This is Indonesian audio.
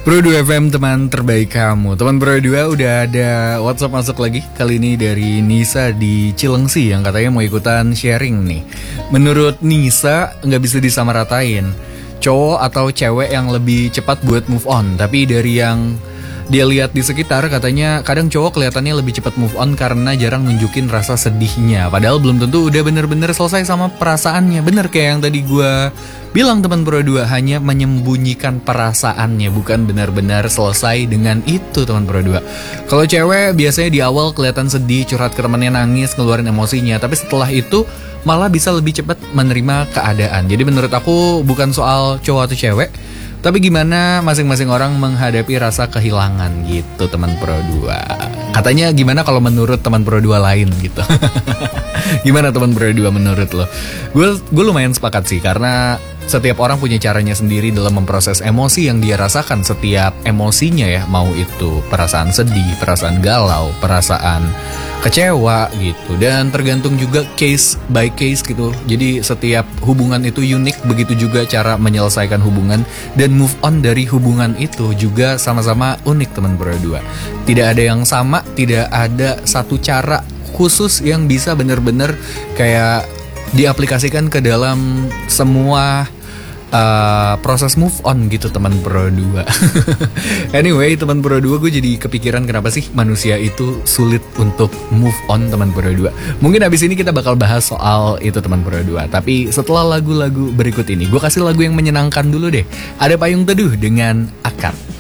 Pro 2 FM teman terbaik kamu. Teman Pro 2 udah ada WhatsApp masuk lagi. Kali ini dari Nisa di Cilengsi yang katanya mau ikutan sharing nih. Menurut Nisa nggak bisa disamaratain cowok atau cewek yang lebih cepat buat move on. Tapi dari yang dia lihat di sekitar katanya kadang cowok kelihatannya lebih cepat move on karena jarang nunjukin rasa sedihnya. Padahal belum tentu udah bener-bener selesai sama perasaannya. Bener kayak yang tadi gue bilang teman Pro 2, hanya menyembunyikan perasaannya, bukan benar-benar selesai dengan itu teman Pro 2. Kalau cewek biasanya di awal kelihatan sedih, curhat ke temannya, nangis, ngeluarin emosinya. Tapi setelah itu malah bisa lebih cepat menerima keadaan. Jadi menurut aku bukan soal cowok atau cewek, tapi gimana masing-masing orang menghadapi rasa kehilangan gitu teman Pro 2. Katanya gimana kalau menurut teman Pro 2 lain gitu. Gimana teman Pro 2 menurut lo? Gue lumayan sepakat sih, karena setiap orang punya caranya sendiri dalam memproses emosi yang dia rasakan. Setiap emosinya ya, mau itu perasaan sedih, perasaan galau, perasaan kecewa gitu. Dan tergantung juga case by case gitu. Jadi setiap hubungan itu unik, begitu juga cara menyelesaikan hubungan dan move on dari hubungan itu juga sama-sama unik teman Pro 2. Tidak ada yang sama, tidak ada satu cara khusus yang bisa benar-benar kayak diaplikasikan ke dalam semua proses move on gitu teman Pro 2. Anyway teman Pro 2, gue jadi kepikiran kenapa sih manusia itu sulit untuk move on teman Pro 2. Mungkin abis ini kita bakal bahas soal itu teman Pro 2. Tapi setelah lagu-lagu berikut ini, gue kasih lagu yang menyenangkan dulu deh. Ada Payung Teduh dengan Akad.